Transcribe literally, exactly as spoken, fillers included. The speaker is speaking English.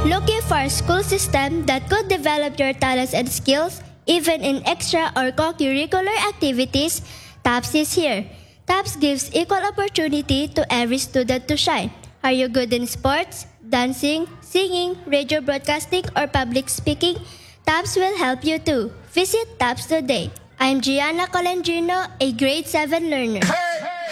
Looking for a school system that could develop your talents and skills, even in extra or co-curricular activities? TAPS is here. TAPS gives equal opportunity to every student to shine. Are you good in sports, dancing, singing, radio broadcasting, or public speaking? TAPS will help you too. Visit TAPS today. I'm Gianna Colangino, a grade seven learner.